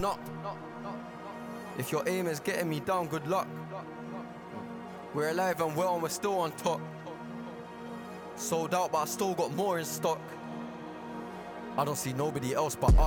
knock. If your aim is getting me down, good luck. We're alive and well and we're still on top. Sold out but I still got more in stock. I don't see nobody else but us.